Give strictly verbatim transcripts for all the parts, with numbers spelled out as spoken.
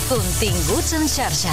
Continguts en xarxa.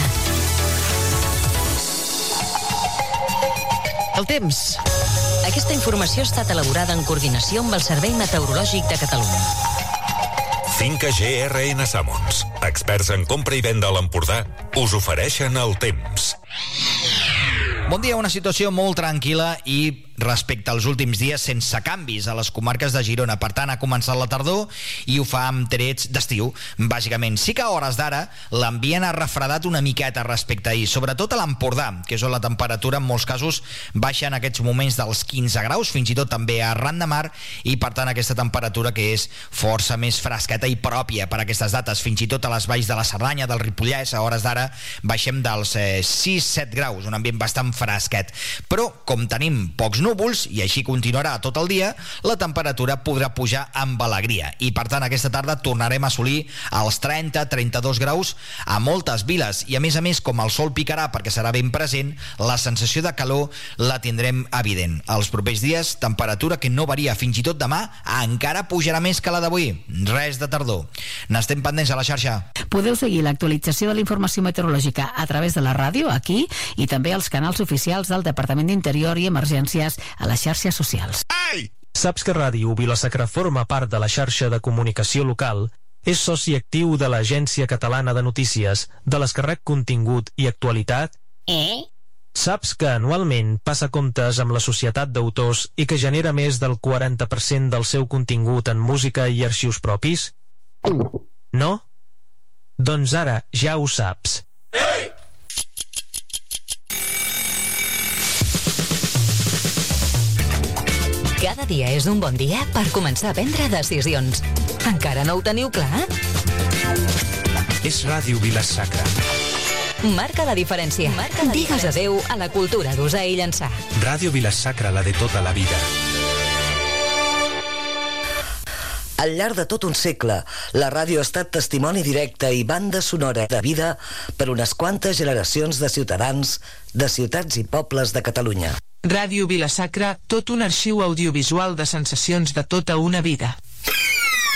El temps. Aquesta informació ha estat elaborada en coordinació amb el Servei Meteorològic de Catalunya. Finca G R N Sammons, experts en compra i venda a l'Empordà, us ofereixen el temps. Bon dia, una situació molt tranquil·la i respecte als últims dies sense canvis a les comarques de Girona. Per tant, ha començat la tardor i ho fa amb trets d'estiu. Bàsicament, sí que a hores d'ara l'ambient ha refredat una miqueta respecte a ahir, sobretot a l'Empordà, que és on la temperatura en molts casos baixa en aquests moments dels quinze graus, fins i tot també a Arran de Mar, i per tant aquesta temperatura que és força més fresqueta i pròpia per a aquestes dates. Fins i tot a les valls de la Cerdanya, del Ripollès, a hores d'ara baixem dels eh, sis set graus, un ambient bastant fresquet. Però, com tenim pocs núvols, i així continuarà tot el dia, la temperatura podrà pujar amb alegria. I, per tant, aquesta tarda tornarem a assolir els trenta a trenta-dos graus a moltes viles. I, a més a més, com el sol picarà perquè serà ben present, la sensació de calor la tindrem evident. Els propers dies, temperatura que no varia. Fins i tot demà encara pujarà més que la d'avui. Res de tardor. N'estem pendents a la xarxa. Podeu seguir l'actualització de la informació meteorològica a través de la ràdio, aquí, i també als canals oficials del Departament d'Interior i Emergències a les xarxes socials. Ei! Saps que Ràdio Vila-sacra forma part de la xarxa de comunicació local? És soci actiu de l'Agència Catalana de Notícies, de les que rep contingut i actualitat? Eh? Saps que anualment passa comptes amb la Societat d'Autors i que genera més del quaranta per cent del seu contingut en música i arxius propis? No? Doncs ara ja ho saps. Ei! Cada dia és un bon dia per començar a prendre decisions. Encara no ho teniu clar? És Ràdio Vila-sacra. Marca la diferència. Marca la Digues diferència. Adéu a la cultura d'usar i llançar. Ràdio Vila-sacra, la de tota la vida. Al llarg de tot un segle, la ràdio ha estat testimoni directe i banda sonora de vida per unes quantes generacions de ciutadans, de ciutats i pobles de Catalunya. Ràdio Vila-sacra, tot un arxiu audiovisual de sensacions de tota una vida.